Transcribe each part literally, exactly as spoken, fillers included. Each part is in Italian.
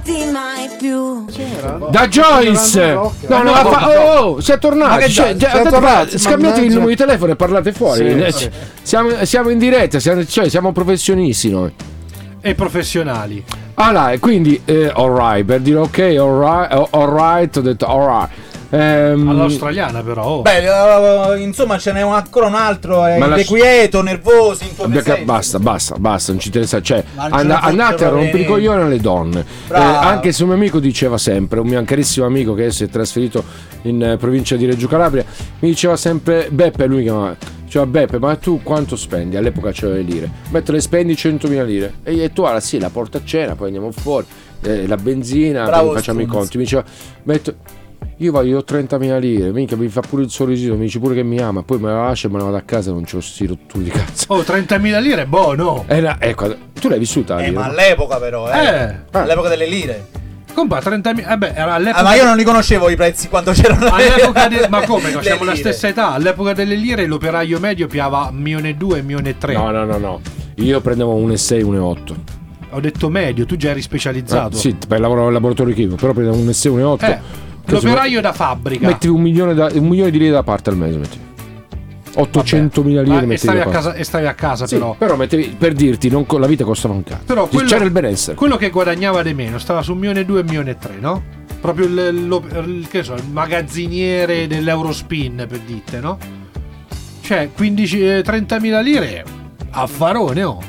mai più. Da Joyce. No, no, no, fa- oh, si è tornato. Cioè, già, tornato. Scambiate il numero di telefono e parlate fuori. Sì, sì. Siamo, siamo in diretta, siamo, cioè, siamo professionisti noi. E professionali. Allora, quindi eh, alright, per dire ok, alright, alright, ho detto alright. Ehm, All'australiana però. Oh. Beh, uh, insomma ce n'è un, ancora un altro, è irrequieto, nervoso, Beh, basta, basta, basta, non ci interessa. Cioè, and- andate a rompere i coglioni alle donne. Eh, anche se un mio amico diceva sempre, un mio carissimo amico che si è trasferito in eh, provincia di Reggio Calabria, mi diceva sempre, Beppe, lui chiamava, diceva Beppe, ma tu quanto spendi? All'epoca c'erano le lire. Beppe, le spendi centomila lire. E io e tu, allora sì, la porta a cena, poi andiamo fuori, eh, la benzina, poi facciamo i conti. Mi diceva, Beppe, io voglio trentamila lire, minchia, mi fa pure il sorrisino, mi dice pure che mi ama, poi me la lascia e me la vado a casa e non c'ho sti rotture di cazzo. Oh, trentamila lire è buono. Eh, no, ecco, tu l'hai vissuta? Eh, ma all'epoca però, eh. eh. All'epoca delle lire. Compa, trentamila. Eh beh, all'epoca. Ah, ma io non li conoscevo i prezzi quando c'erano. All'epoca de... Ma come? Siamo la stessa età. All'epoca delle lire l'operaio medio piava un milione e due, un milione e tre. No, no, no, no. Io prendevo uno virgola sei, uno virgola otto. Ho detto medio, tu già eri specializzato. Ah, sì, per lavorare al laboratorio chimico, però prendevo uno virgola sei, uno virgola otto. Eh. L'operaio da fabbrica. Metti un milione, da, un milione di lire da parte al mese, metti. ottocentomila lire metti e stavi, a casa, e stavi a casa sì, però. Però mettevi, per dirti, non, la vita costava un cazzo. Però quello, c'era il benessere. Quello che guadagnava di meno stava su un milione e due, un milione e tre, no? Proprio il, lo, il, che so, il magazziniere dell'Eurospin, per dite, no? Cioè quindici trentamila lire affarone, oh.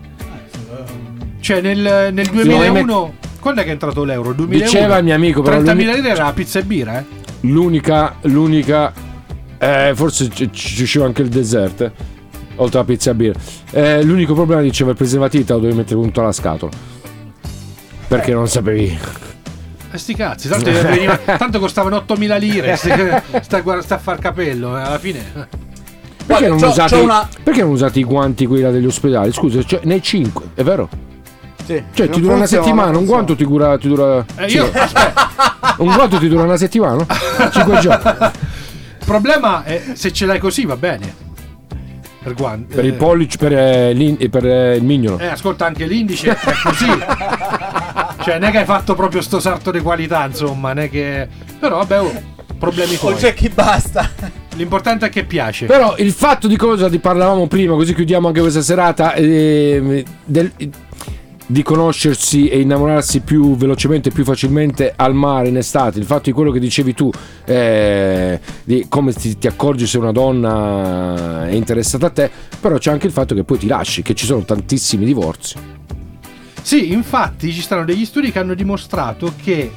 Cioè nel, nel duemilauno quando è che è entrato l'euro? duemilauno Diceva il mio amico, però trentamila lire era la pizza e birra, eh? L'unica, l'unica eh, forse ci, ci usciva anche il dessert, eh? Oltre alla pizza e birra. Eh, l'unico problema, diceva, il preservativo te lo dovevi mettere punto alla scatola. Perché eh. non sapevi. E sti cazzi, tanto, veniva, tanto costavano ottomila lire, sta, sta, sta a far capello, alla fine. Perché non, usate, una... perché non usate i guanti quelli degli ospedali? Scusa, cioè, ne cinque, è vero? Sì, cioè ti dura una settimana, un guanto ti dura, ti dura eh, io, sì. Un guanto ti dura una settimana? cinque giorni. Il problema è se ce l'hai così va bene. Per guanti. Per eh. il pollice, per, eh, per eh, il mignolo. Eh, ascolta, anche l'indice è così. Cioè, non è che hai fatto proprio sto sarto di qualità, insomma, non è che. Però vabbè, oh, problemi tuoi. O c'è chi basta. L'importante è che piace. Però il fatto di cosa ti parlavamo prima, così chiudiamo anche questa serata, eh, del, di conoscersi e innamorarsi più velocemente e più facilmente al mare in estate, il fatto di quello che dicevi tu, eh, di come ti, ti accorgi se una donna è interessata a te, però c'è anche il fatto che poi ti lasci, che ci sono tantissimi divorzi. Sì, infatti ci stanno degli studi che hanno dimostrato che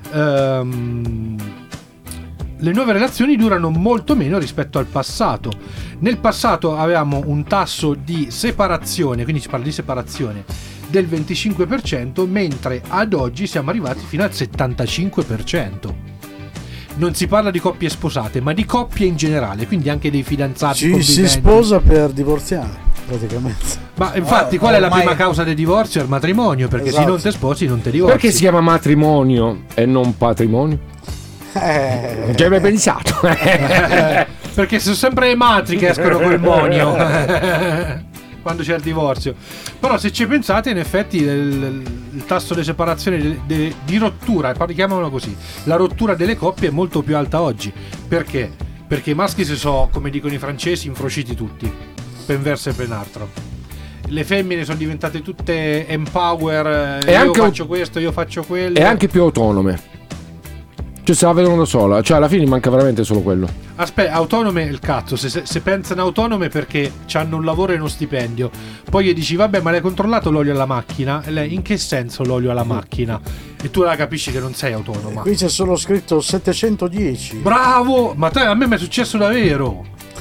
um, le nuove relazioni durano molto meno rispetto al passato. Nel passato avevamo un tasso di separazione, quindi si parla di separazione, del venticinque per cento, mentre ad oggi siamo arrivati fino al settantacinque per cento. Non si parla di coppie sposate, ma di coppie in generale, quindi anche dei fidanzati ci conviventi. Si sposa per divorziare praticamente. Ma infatti eh, qual è la prima causa del divorzio? È il matrimonio, perché esatto. Se non ti sposi non ti divorzi. Perché si chiama matrimonio e non patrimonio? Eh, non ci avevi pensato. Perché sono sempre le matri che escono col monio quando c'è il divorzio. Però se ci pensate, in effetti il, il tasso di separazione de, de, di rottura, chiamiamolo così, la rottura delle coppie è molto più alta oggi. Perché? Perché i maschi si sono, come dicono i francesi, infrosciti tutti per un verso e per un altro. Le femmine sono diventate tutte empower, e io anche faccio questo, io faccio quello, e anche più autonome. Cioè se la vedono da sola, cioè alla fine manca veramente solo quello. Aspetta, autonome è il cazzo, se, se, se pensano autonome perché hanno un lavoro e uno stipendio, poi gli dici vabbè ma l'hai controllato l'olio alla macchina? E lei in che senso l'olio alla macchina? E tu la capisci che non sei autonoma. Qui c'è solo scritto settecentodieci. Bravo, ma te, a me mi è successo davvero.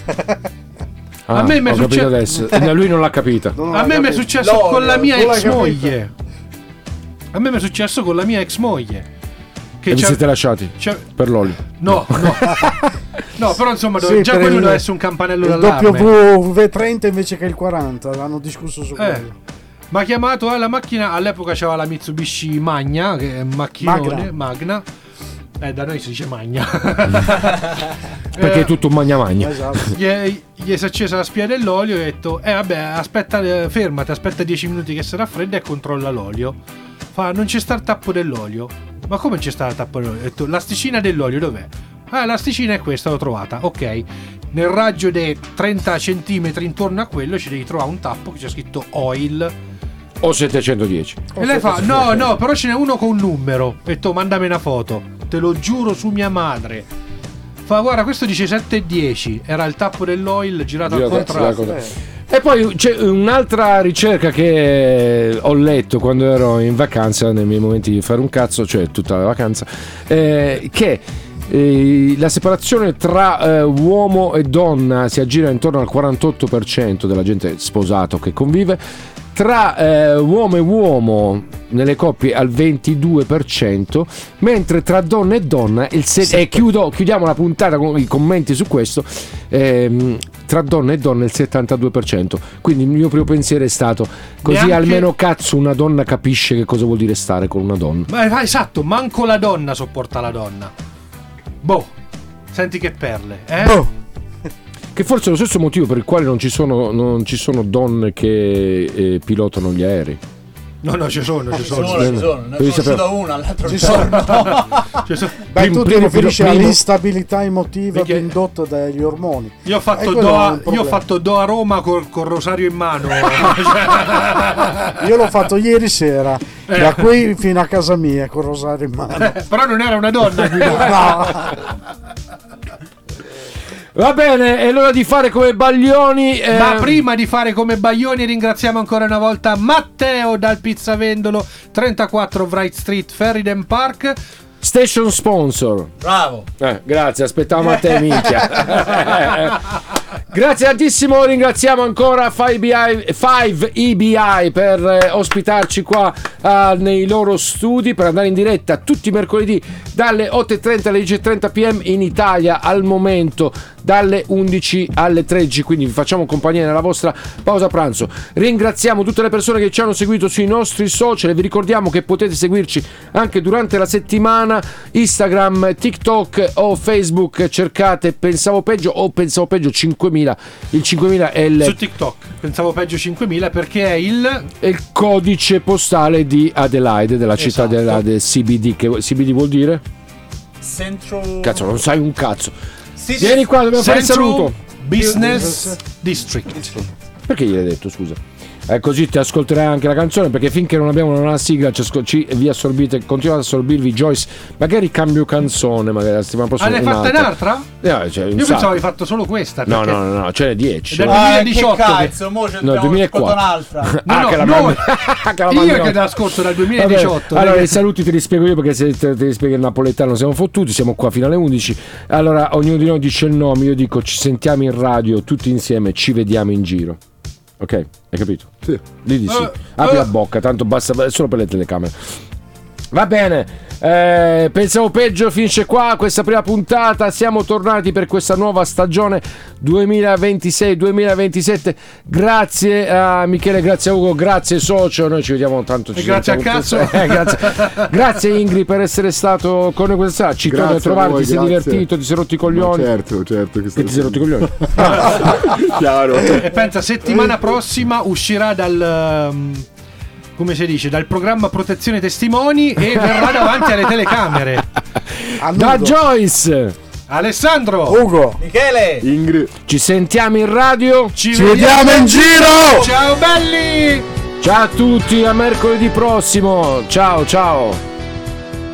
Ah, a me mi è successo adesso. Lui non l'ha capita. Non a me mi è successo l'olio, con la mia ex moglie. A me mi è successo con la mia ex moglie. E vi siete lasciati c'è... per l'olio? No, no. No, però insomma sì, già quello il, deve essere un campanello d'allarme. W V trenta invece che il quaranta, hanno discusso su eh. quello. Ma ha chiamato eh, la macchina, all'epoca c'aveva la Mitsubishi Magna, che è un macchinone, Magna. Magna. Eh, da noi si dice magna. Perché eh, è tutto un magna magna. Esatto. Gli è, gli è si è accesa la spia dell'olio e ha detto: Eh vabbè, aspetta, eh, fermati, aspetta dieci minuti che si raffredda e controlla l'olio. Fa, non c'è sta il tappo dell'olio. Ma come c'è sta il tappo dell'olio? Ho detto, l'asticina dell'olio dov'è? Ah, l'asticina è questa, l'ho trovata. Ok. Nel raggio dei trenta centimetri intorno a quello ci devi trovare un tappo che c'è scritto oil. O settecentodieci. E lei fa: no, no, però ce n'è uno con un numero. Ho detto, mandami una foto. Te lo giuro su mia madre. Fa, guarda, questo dice sette e dieci. Era il tappo dell'oil girato, girato al contrario. E poi c'è un'altra ricerca che ho letto quando ero in vacanza, nei miei momenti di fare un cazzo, cioè tutta la vacanza, eh, che eh, la separazione tra eh, uomo e donna si aggira intorno al quarantotto per cento della gente sposato che convive. Tra eh, uomo e uomo nelle coppie al ventidue per cento, mentre tra donna e donna il se- e chiudo, chiudiamo la puntata con i commenti su questo, ehm, tra donna e donna il settantadue per cento. Quindi il mio primo pensiero è stato: così neanche... almeno cazzo una donna capisce che cosa vuol dire stare con una donna. Ma esatto, manco la donna sopporta la donna. Boh, senti che perle, eh? Boh. Che forse è lo stesso motivo per il quale non ci sono, non ci sono donne che eh, pilotano gli aerei. No, no, ci sono, ci sono. Ci sono, ci sono. Ne ho conosciuto una, l'altro ci sono. Ci sono. Beh, Primo, tu ti primo, riferisci primo, all'instabilità emotiva perché... indotta dagli ormoni. Io ho fatto, Doha, io ho fatto Doha Roma col, col rosario in mano. Io l'ho fatto ieri sera, eh. da qui fino a casa mia col rosario in mano. Eh, però non era una donna. No. Va bene, è l'ora di fare come Baglioni. Eh... Ma prima di fare come Baglioni ringraziamo ancora una volta Matteo dal Pizzavendolo, trentaquattro Wright Street, Ferryden Park. Station sponsor. Bravo. Eh, grazie, aspettavamo a te, minchia. Grazie tantissimo, ringraziamo ancora cinque E B I per eh, ospitarci qua uh, nei loro studi, per andare in diretta tutti i mercoledì dalle otto e trenta alle dieci e trenta p m in Italia, al momento dalle undici alle tredici, quindi vi facciamo compagnia nella vostra pausa pranzo. Ringraziamo tutte le persone che ci hanno seguito sui nostri social e vi ricordiamo che potete seguirci anche durante la settimana, Instagram, TikTok o Facebook, cercate Pensavo Peggio o Pensavo Peggio cinquemila. Il cinquemila è il... Su TikTok Pensavo Peggio cinquemila perché è il... è il codice postale di Adelaide, della città esatto. di Adelaide, C B D, che C B D vuol dire? Central... Cazzo, non sai un cazzo. Sì, Vieni qua, dobbiamo fare il saluto. Business District. Perché gliel'hai detto, scusa? Eh, così ti ascolterai anche la canzone, perché finché non abbiamo una sigla ci, ascol- ci vi assorbite, continuate ad assorbirvi Joyce. Magari cambio canzone, magari la settimana prossima. Ah, ne hai fatta un'altra? Eh, cioè, Io pensavo hai fatto solo questa. No, no, no, no, ce n'è dieci. Del Ah, duemiladiciotto. che cazzo, mo ce no, duemilaquattro. un'altra. No, ah, no, che la no, mandi- che la mandi io no. che te l'ascolto dal duemiladiciotto. Vabbè, allora i saluti te li spiego io, perché se te, te li spiega il napoletano siamo fottuti, siamo qua fino alle undici. Allora ognuno di noi dice il nome, io dico ci sentiamo in radio tutti insieme, ci vediamo in giro. Ok, hai capito? Sì. Lì di sì. Uh, Apri uh. la bocca, tanto basta, è solo per le telecamere. Va bene. Eh, Pensavo Peggio finisce qua questa prima puntata. Siamo tornati per questa nuova stagione duemilaventisei duemilaventisette. Grazie a Michele, grazie a Ugo, grazie socio. Noi ci vediamo tanto. Ci E grazie a cazzo. Eh, grazie. Grazie Ingrid per essere stato con noi questa sera. Ci torni a trovare, ti sei grazie. divertito, ti sei rotti i coglioni. Ma certo, certo che, Che ti sei rotti i coglioni. Chiaro. E pensa, settimana prossima uscirà dal... Um, come si dice, dal programma Protezione Testimoni e verrà davanti alle telecamere. Da Joyce, Alessandro, Ugo, Michele, Ingrid. ci sentiamo in radio. ci, ci vediamo in giro. Ciao belli. Ciao a tutti, a mercoledì prossimo. Ciao ciao.